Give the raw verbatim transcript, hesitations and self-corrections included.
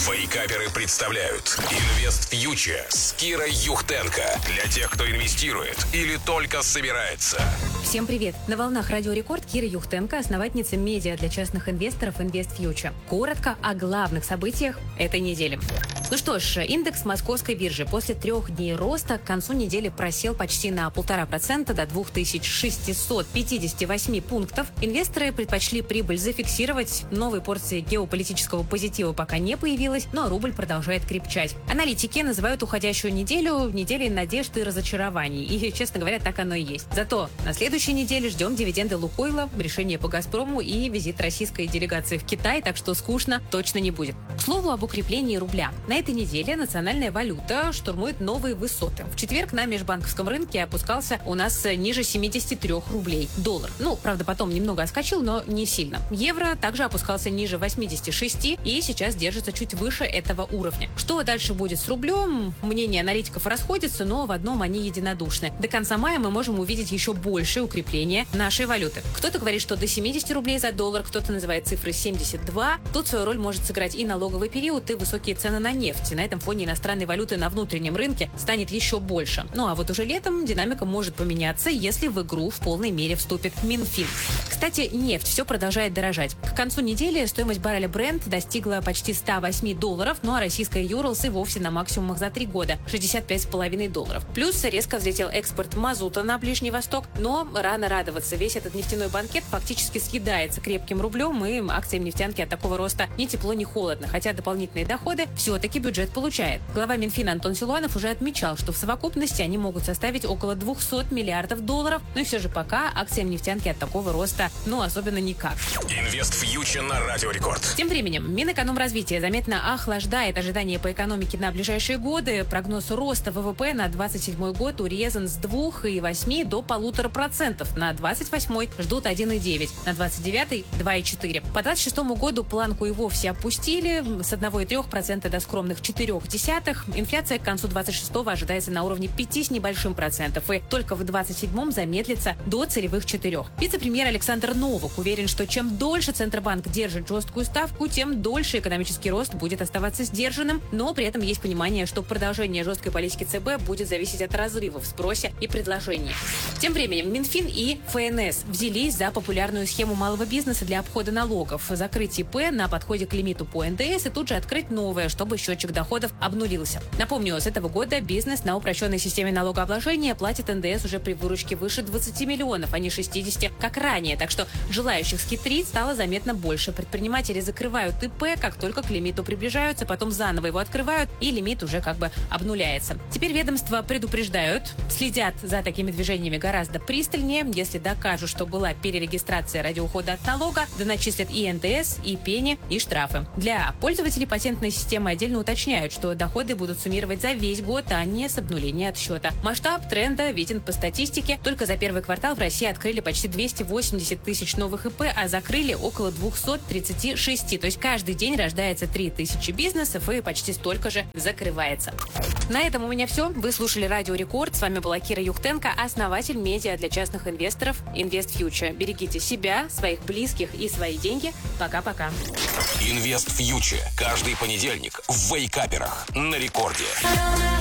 Вейкаперы представляют Инвест Фьючер с Кирой Юхтенко. Для тех, кто инвестирует или только собирается. Всем привет! На волнах Радио Рекорд Кира Юхтенко, основательница медиа для частных инвесторов Инвест Фьючер. Коротко о главных событиях этой недели. Ну что ж, индекс московской биржи после трех дней роста к концу недели просел почти на полтора процента до двух тысяч шестисот пятидесяти восьми пунктов. Инвесторы предпочли прибыль зафиксировать. Новой порции геополитического позитива пока не появилась, но рубль продолжает крепчать. Аналитики называют уходящую неделю неделей надежд и разочарований. И, честно говоря, так оно и есть. Зато на следующей неделе ждем дивиденды Лукойла, решение по Газпрому и визит российской делегации в Китай, так что скучно точно не будет. К слову об укреплении рубля. На этой неделе национальная валюта штурмует новые высоты. В четверг на межбанковском рынке опускался у нас ниже семидесяти трёх рублей доллар. Ну, правда, потом немного отскочил, но не сильно. Евро также опускался ниже восьмидесяти шести и сейчас держится чуть выше этого уровня. Что дальше будет с рублем? Мнения аналитиков расходятся, но в одном они единодушны. До конца мая мы можем увидеть еще большее укрепление нашей валюты. Кто-то говорит, что до семидесяти рублей за доллар, кто-то называет цифры семьдесят два. Тут свою роль может сыграть и налоговый период, и высокие цены на нефть. На этом фоне иностранной валюты на внутреннем рынке станет еще больше. Ну а вот уже летом динамика может поменяться, если в игру в полной мере вступит Минфин. Кстати, нефть все продолжает дорожать. К концу недели стоимость барреля Brent достигла почти ста восьми долларов, ну а российская Urals и вовсе на максимумах за три года – шестьдесят пять с половиной долларов. Плюс резко взлетел экспорт мазута на Ближний Восток, но рано радоваться. Весь этот нефтяной банкет фактически съедается крепким рублем, и акциям нефтянки от такого роста ни тепло, ни холодно. Хотя дополнительные доходы все-таки бюджет получает. Глава Минфина Антон Силуанов уже отмечал, что в совокупности они могут составить около двухсот миллиардов долларов, но и все же пока акциям нефтянки от такого роста, ну, особенно никак. Инвест Фьючер на Радио Рекорд. Тем временем, Минэкономразвитие заметно охлаждает ожидания по экономике на ближайшие годы. Прогноз роста ВВП на двадцать седьмой год урезан с двух и восьми до полутора процентов. На двадцать восьмой ждут один и девять, на двадцать девятый – два и четыре. По двадцать шестому году планку и вовсе опустили с одного и трёх процентов до скромных четырёх десятых. Инфляция к концу двадцать шестого ожидается на уровне пяти с небольшим процентов, и только в двадцать седьмом замедлится до целевых четырех. Вице-премьер Александр Новак уверен, что чем дольше Центробанк держит жесткую ставку, тем дольше экономический рост будет оставаться сдержанным, но при этом есть понимание, что продолжение жесткой политики ЦБ будет зависеть от разрыва в спросе и предложении. Тем временем Минфин и ФНС взялись за популярную схему малого бизнеса для обхода налогов. Закрыть ИП на подходе к лимиту по эн дэ эс и тут же открыть новое, чтобы счетчик доходов обнулился. Напомню, с этого года бизнес на упрощенной системе налогообложения платит эн дэ эс уже при выручке выше двадцати миллионов, а не шестидесяти, как ранее. Так что желающих схитрить стало заметно больше. Предприниматели закрывают ИП, как только к лимиту приближаются, потом заново его открывают, и лимит уже как бы обнуляется. Теперь ведомства предупреждают, следят за такими движениями гораздо пристальнее. Если докажут, что была перерегистрация ради ухода от налога, да начислят и эн дэ эс, и пени, и штрафы. Для пользователей патентной системы отдельно уточняют, что доходы будут суммировать за весь год, а не с обнуления отсчета. Масштаб тренда виден по статистике. Только за первый квартал в России открыли почти двести восемьдесят тысяч новых ИП, а закрыли около двухсот тридцати шести. То есть каждый день рождается три тысячи бизнесов и почти столько же закрывается. На этом у меня все. Вы слушали Радио Рекорд. С вами была Кира Юхтенко, основатель медиа для частных инвесторов Инвест Фьючер. Берегите себя, своих близких и свои деньги. Пока-пока. Инвест Фьючер. Каждый понедельник в Вейкаперах на Рекорде.